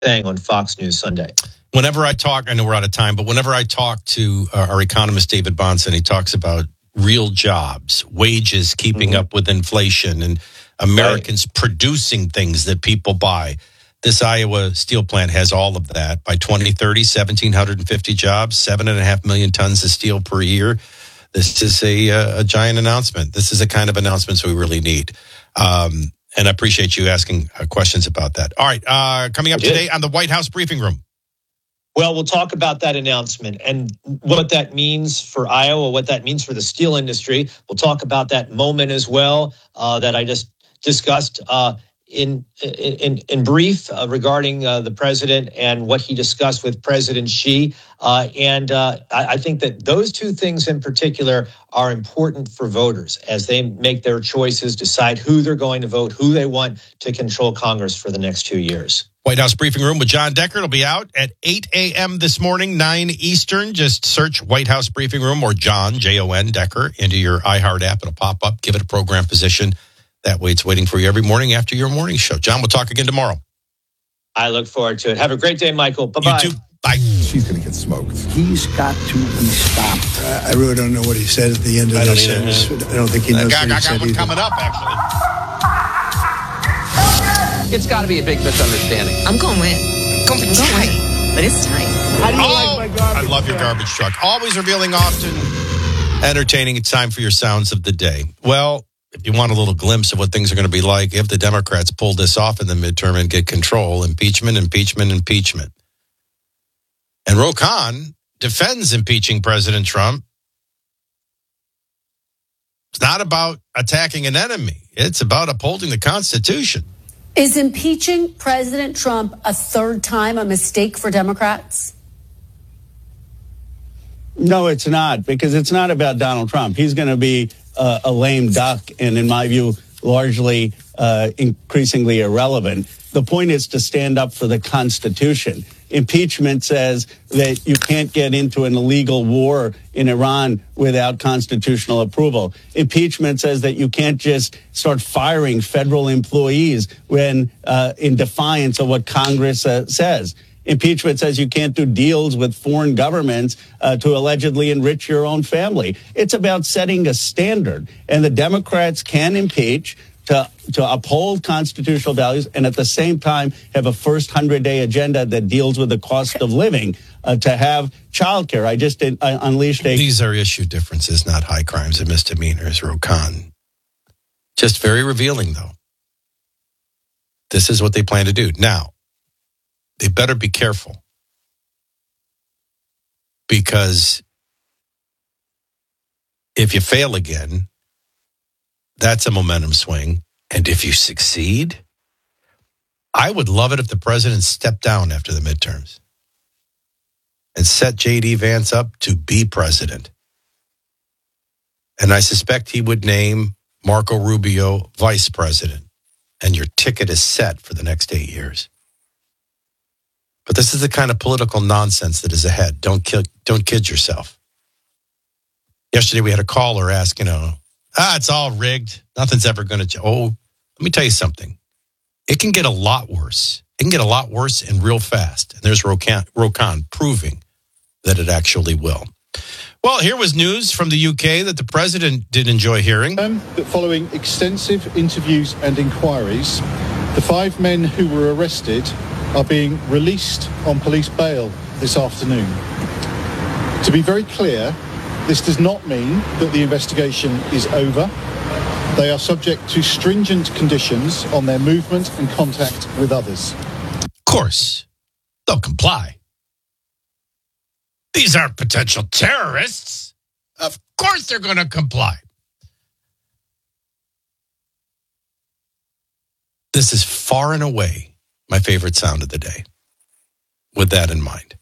saying on Fox News Sunday. Whenever I talk, I know we're out of time, but whenever I talk to our economist, David Bahnsen, he talks about real jobs, wages keeping up with inflation, and Americans producing things that people buy. This Iowa steel plant has all of that. By 2030, 1,750 jobs, 7.5 million tons of steel per year. This is a giant announcement. This is the kind of announcements we really need. And I appreciate you asking questions about that. All right, coming up today on the White House Briefing Room. Well, we'll talk about that announcement and what that means for Iowa, what that means for the steel industry. We'll talk about that moment as well that I just discussed in brief regarding the president and what he discussed with President Xi. I think that those two things in particular are important for voters as they make their choices, decide who they're going to vote, who they want to control Congress for the next 2 years. White House Briefing Room with John Decker. It'll be out at 8 a.m. this morning, 9 Eastern. Just search White House Briefing Room or John, Jon, Decker, into your iHeart app. It'll pop up. Give it a program position. That way it's waiting for you every morning after your morning show. John, we'll talk again tomorrow. I look forward to it. Have a great day, Michael. Bye-bye. You too. Bye. She's going to get smoked. He's got to be stopped. I really don't know what he said at the end of this sentence. I don't think he knows what he said. I got one coming up, actually. It's got to be a big misunderstanding. I'm going to win. It's tight, but it's tight. How do you like my garbage? I love your garbage truck. Always revealing, often entertaining. It's time for your sounds of the day. Well, if you want a little glimpse of what things are going to be like if the Democrats pull this off in the midterm and get control, impeachment. And Ro Khan defends impeaching President Trump. It's not about attacking an enemy. It's about upholding the Constitution. Is impeaching President Trump a third time a mistake for Democrats? No, it's not, because it's not about Donald Trump. He's going to be a lame duck and, in my view, largely increasingly irrelevant. The point is to stand up for the Constitution. Impeachment says that you can't get into an illegal war in Iran without constitutional approval. Impeachment says that you can't just start firing federal employees when in defiance of what Congress says. Impeachment says you can't do deals with foreign governments to allegedly enrich your own family. It's about setting a standard, and the Democrats can impeach to uphold constitutional values and at the same time have a first 100-day agenda that deals with the cost of living, to have childcare. I just unleashed a... These are issue differences, not high crimes and misdemeanors, Ro Khan. Just very revealing, though. This is what they plan to do. Now, they better be careful, because if you fail again, that's a momentum swing. And if you succeed, I would love it if the president stepped down after the midterms and set J.D. Vance up to be president. And I suspect he would name Marco Rubio vice president. And your ticket is set for the next 8 years. But this is the kind of political nonsense that is ahead. Don't kid yourself. Yesterday we had a caller ask, it's all rigged. Nothing's ever going to... Oh, let me tell you something. It can get a lot worse. It can get a lot worse and real fast. And there's Ro Khan proving that it actually will. Well, here was news from the UK that the president did enjoy hearing. That following extensive interviews and inquiries, the 5 men who were arrested are being released on police bail this afternoon. To be very clear, this does not mean that the investigation is over. They are subject to stringent conditions on their movement and contact with others. Of course, they'll comply. These aren't potential terrorists. Of course they're going to comply. This is far and away my favorite sound of the day, with that in mind.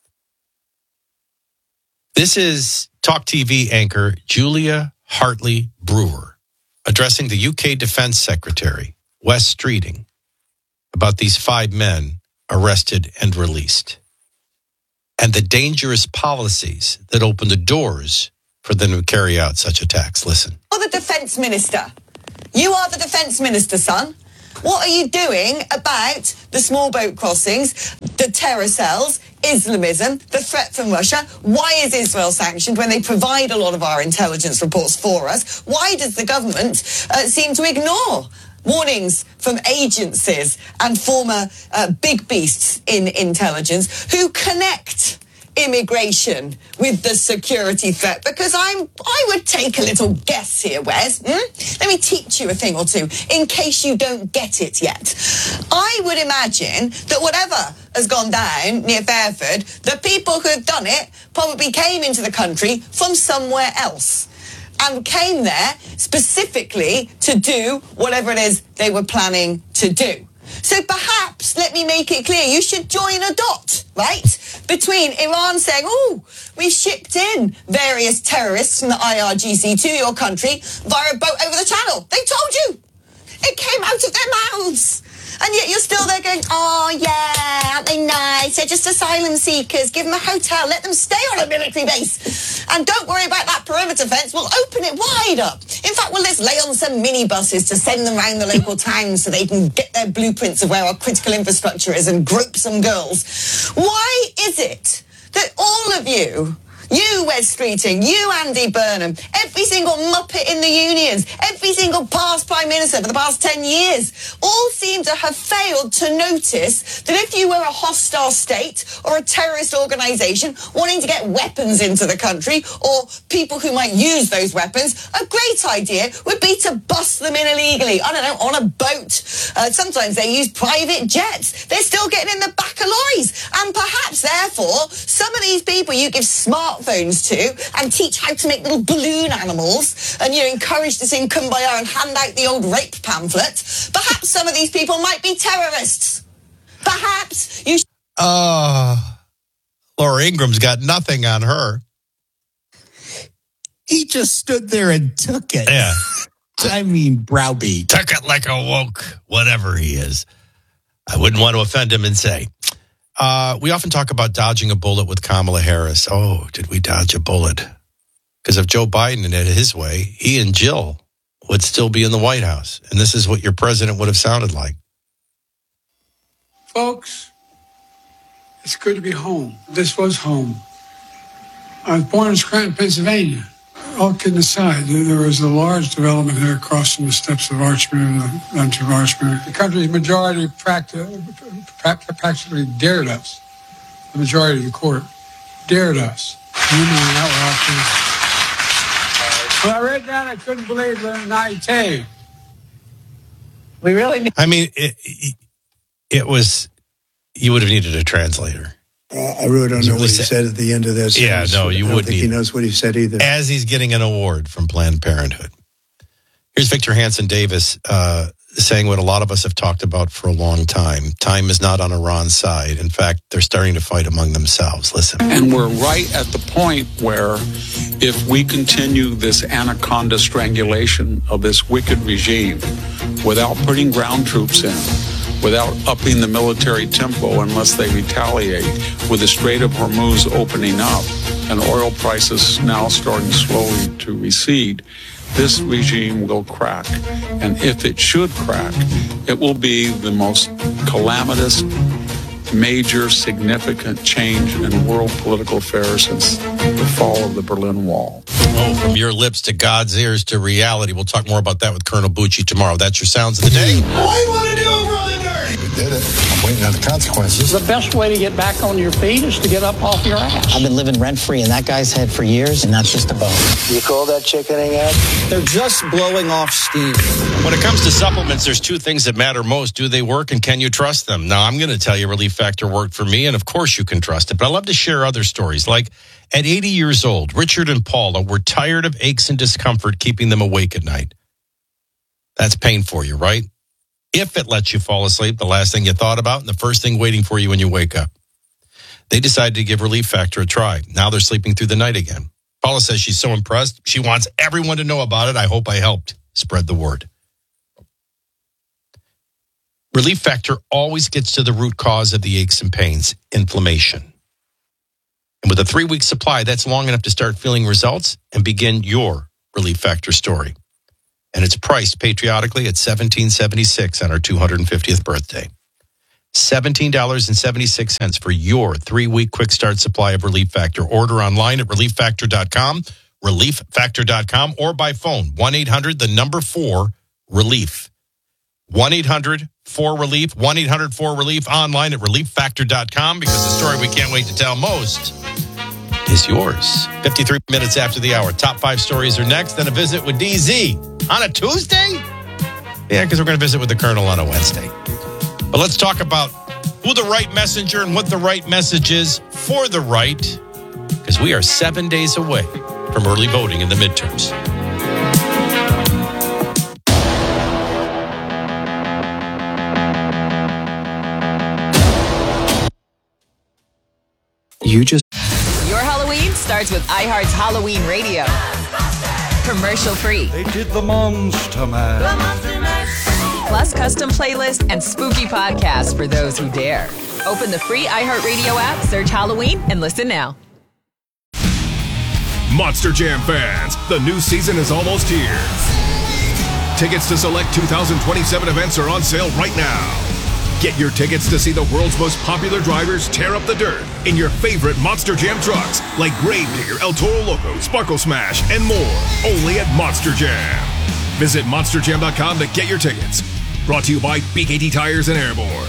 This is Talk TV anchor Julia Hartley-Brewer addressing the UK Defence Secretary, Wes Streeting, about these 5 men arrested and released, and the dangerous policies that open the doors for them to carry out such attacks. Listen. You're the Defence Minister. You are the Defence Minister, son. What are you doing about the small boat crossings, the terror cells, Islamism, the threat from Russia? Why is Israel sanctioned when they provide a lot of our intelligence reports for us? Why does the government seem to ignore warnings from agencies and former big beasts in intelligence who connect immigration with the security threat? Because I would take a little guess here, Wes. Let me teach you a thing or two in case you don't get it yet. I would imagine that whatever has gone down near Fairford, the people who have done it probably came into the country from somewhere else and came there specifically to do whatever it is they were planning to do. So perhaps, let me make it clear, you should join a dot, right, between Iran saying, oh, we shipped in various terrorists from the IRGC to your country via a boat over the channel. They told you. It came out of their mouths. And yet you're still there going, oh, yeah, aren't they nice? They're just asylum seekers. Give them a hotel. Let them stay on a military base. And don't worry about that perimeter fence. We'll open it wide up. In fact, let's lay on some minibuses to send them around the local towns so they can get their blueprints of where our critical infrastructure is and grope some girls. Why is it that all of you, Wes Streeting, you, Andy Burnham, every single muppet in the unions, every single past Prime Minister for the past 10 years, all seem to have failed to notice that if you were a hostile state or a terrorist organisation wanting to get weapons into the country or people who might use those weapons, a great idea would be to bust them in illegally, I don't know, on a boat. Sometimes they use private jets. They're still getting in the back of lorries. And perhaps, therefore, some of these people you give smartphones to and teach how to make little balloon animals and, encourage to sing Kumbaya and hand out the old rape pamphlet. Perhaps some of these people might be terrorists. Perhaps you Laura Ingram's got nothing on her. He just stood there and took it. Yeah. I mean, browbeat. Took it like a woke, whatever he is. I wouldn't want to offend him and say. We often talk about dodging a bullet with Kamala Harris. Oh, did we dodge a bullet? Because if Joe Biden had it his way, he and Jill would still be in the White House. And this is what your president would have sounded like. Folks, it's good to be home. This was home. I was born in Scranton, Pennsylvania. All kidding aside, there was a large development here across from the steps of Archmere, onto Archmere. The country's majority practically dared us. The majority of the court dared us. When I read that, I couldn't believe the naivete. We really... I mean, it was... You would have needed a translator. I really don't know what he said at the end of this. Yeah, no, you wouldn't. I don't think he knows what he said either. As he's getting an award from Planned Parenthood. Here's Victor Hanson Davis saying what a lot of us have talked about for a long time. Time is not on Iran's side. In fact, they're starting to fight among themselves. Listen. And we're right at the point where if we continue this anaconda strangulation of this wicked regime without putting ground troops in, without upping the military tempo unless they retaliate, with the Strait of Hormuz opening up and oil prices now starting slowly to recede, this regime will crack. And if it should crack, it will be the most calamitous, major, significant change in world political affairs since the fall of the Berlin Wall. Oh, from your lips to God's ears to reality. We'll talk more about that with Colonel Bucci tomorrow. That's your Sounds of the Day. What do you want to do, brother nerd? We did it. I'm waiting on the consequences. The best way to get back on your feet is to get up off your ass. I've been living rent-free in that guy's head for years, and that's just a bone. You call that chickening out? They're just blowing off steam. When it comes to supplements, there's two things that matter most. Do they work, and can you trust them? Now, I'm going to tell you Relief Factor worked for me, and of course you can trust it. But I love to share other stories. Like at 80 years old, Richard and Paula were tired of aches and discomfort keeping them awake at night. That's pain for you, right? If it lets you fall asleep, the last thing you thought about and the first thing waiting for you when you wake up. They decided to give Relief Factor a try. Now they're sleeping through the night again. Paula says she's so impressed. She wants everyone to know about it. I hope I helped spread the word. Relief Factor always gets to the root cause of the aches and pains, inflammation. And with a 3-week supply, that's long enough to start feeling results and begin your Relief Factor story. and it's priced patriotically at $17.76 on our 250th birthday. $17.76 for your 3-week quick start supply of Relief Factor. Order online at relieffactor.com, relieffactor.com, or by phone, 1-800-4-RELIEF. 1-800-4-RELIEF, 1-800-4-RELIEF, online at relieffactor.com, because the story we can't wait to tell most is yours. 53 minutes after the hour. Top 5 stories are next, then a visit with DZ on a Tuesday? Yeah, because we're going to visit with the Colonel on a Wednesday. But let's talk about who the right messenger and what the right message is for the right, because we are 7 days away from early voting in the midterms. Your Halloween starts with iHeart's Halloween Radio. Commercial free. They did the Monster Mash. Plus custom playlist and spooky podcasts for those who dare. Open the free iHeartRadio app, search Halloween, and listen now. Monster Jam fans, the new season is almost here. Tickets to select 2027 events are on sale right now. Get your tickets to see the world's most popular drivers tear up the dirt in your favorite Monster Jam trucks like Gravedigger, El Toro Loco, Sparkle Smash, and more. Only at Monster Jam. Visit monsterjam.com to get your tickets. Brought to you by BKT Tires and Airborne.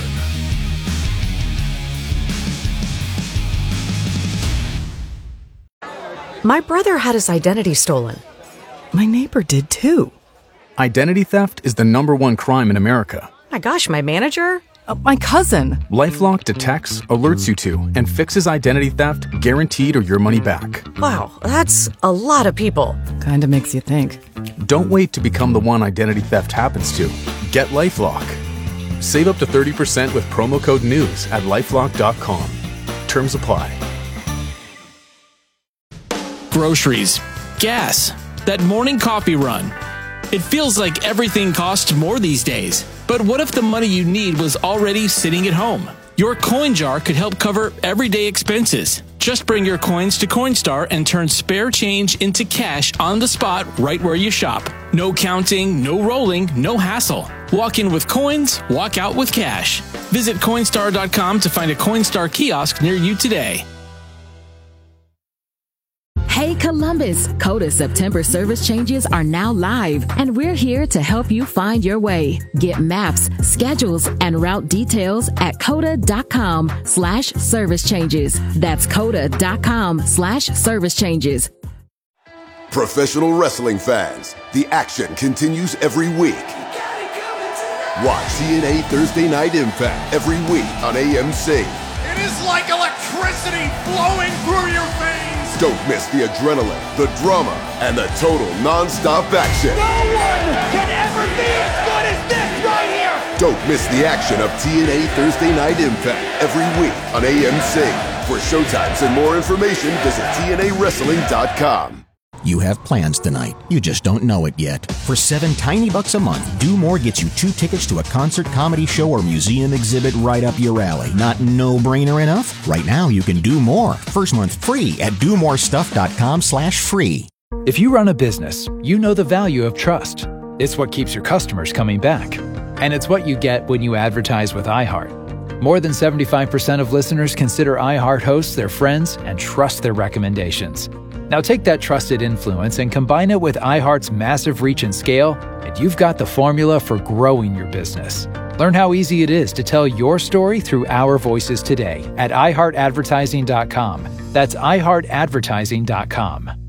My brother had his identity stolen. My neighbor did too. Identity theft is the #1 crime in America. My gosh, my manager? My cousin. LifeLock detects, alerts you to, and fixes identity theft guaranteed or your money back. Wow, that's a lot of people. Kinda makes you think. Don't wait to become the one identity theft happens to. Get LifeLock. Save up to 30% with promo code NEWS at LifeLock.com. Terms apply. Groceries, gas, that morning coffee run. It feels like everything costs more these days. But what if the money you need was already sitting at home? Your coin jar could help cover everyday expenses. Just bring your coins to Coinstar and turn spare change into cash on the spot right where you shop. No counting, no rolling, no hassle. Walk in with coins, walk out with cash. Visit Coinstar.com to find a Coinstar kiosk near you today. Hey Columbus, Coda September service changes are now live, and we're here to help you find your way. Get maps, schedules, and route details at coda.com/service changes. That's coda.com/service changes. Professional wrestling fans, the action continues every week. Watch TNA Thursday Night Impact every week on AMC. It is like electricity flowing through your veins. Don't miss the adrenaline, the drama, and the total non-stop action. No one can ever be as good as this right here. Don't miss the action of TNA Thursday Night Impact every week on AMC. For showtimes and more information, visit TNAWrestling.com. You have plans tonight. You just don't know it yet. For $7 tiny bucks a month, Do More gets you 2 tickets to a concert, comedy show, or museum exhibit right up your alley. Not no-brainer enough? Right now, you can do more. First month free at domorestuff.com/free. If you run a business, you know the value of trust. It's what keeps your customers coming back. And it's what you get when you advertise with iHeart. More than 75% of listeners consider iHeart hosts their friends and trust their recommendations. Now take that trusted influence and combine it with iHeart's massive reach and scale, and you've got the formula for growing your business. Learn how easy it is to tell your story through our voices today at iHeartAdvertising.com. That's iHeartAdvertising.com.